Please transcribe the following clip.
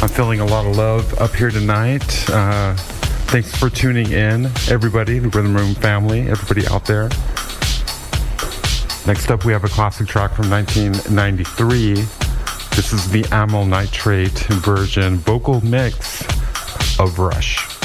I'm feeling a lot of love up here tonight. Thanks for tuning in, everybody, the Rhythm Room family, everybody out there. Next up, we have a classic track from 1993. This is the Amyl Nitrate version vocal mix of Rush.